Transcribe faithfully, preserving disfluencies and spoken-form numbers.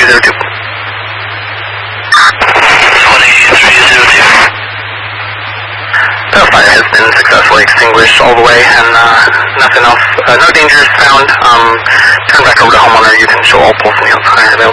zero two. twenty-three zero two. The fire has been successfully extinguished all the way, and uh, nothing else, uh, no dangers found. Um, turn back over to homeowner. You can show all pulse and yields higher there.